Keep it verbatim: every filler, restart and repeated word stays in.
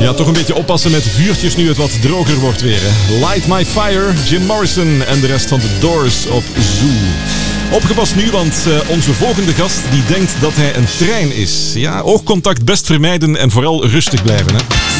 Ja, toch een beetje oppassen met vuurtjes nu het wat droger wordt weer. Hè? Light My Fire, Jim Morrison en de rest van The Doors op Zoo. Opgepast nu, want uh, onze volgende gast die denkt dat hij een trein is. Ja, oogcontact best vermijden en vooral rustig blijven. Hè?